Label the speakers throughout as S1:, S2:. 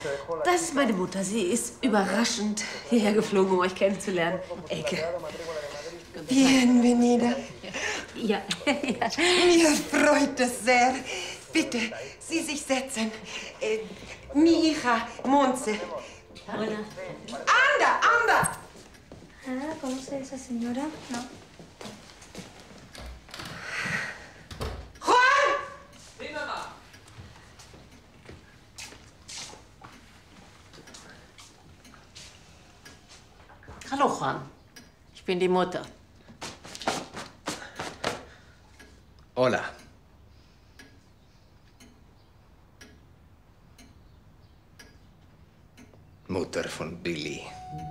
S1: Das ist meine Mutter. Sie ist überraschend hierher geflogen, um euch kennenzulernen. Elke.
S2: Bienvenida.
S1: Ja.
S2: Mir freut es sehr. Bitte, Sie sich setzen. Mi hija, Monse.
S1: Hola.
S2: Anda!
S3: ¿Conoce a esa señora? No.
S2: Juan!
S4: Sí, Mama.
S1: Hallo, Juan. Ich bin die Mutter.
S4: Hola. Mutter von Billy.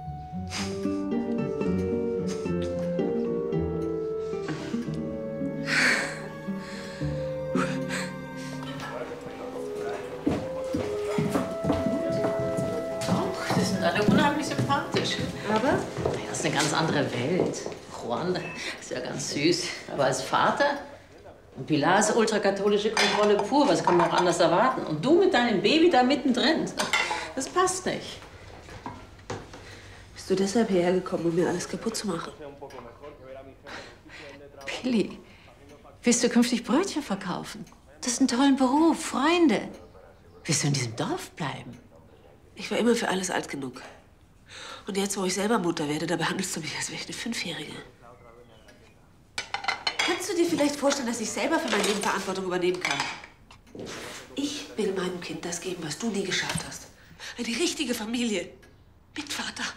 S1: Die sind alle unheimlich sympathisch.
S3: Aber?
S1: Das ist eine ganz andere Welt. Juan ist ja ganz süß. Aber als Vater? Und Pilar ist ultrakatholische Kontrolle pur. Was kann man auch anders erwarten? Und du mit deinem Baby da mittendrin. Das passt nicht.
S5: Bist du deshalb hierher gekommen, um mir alles kaputt zu machen?
S1: Billy, willst du künftig Brötchen verkaufen? Das ist ein toller Beruf, Freunde. Willst du in diesem Dorf bleiben?
S5: Ich war immer für alles alt genug. Und jetzt, wo ich selber Mutter werde, da behandelst du mich, als wäre ich eine Fünfjährige. Kannst du dir vielleicht vorstellen, dass ich selber für mein Leben Verantwortung übernehmen kann? Ich will meinem Kind das geben, was du nie geschafft hast. Eine richtige Familie. Mit Vater.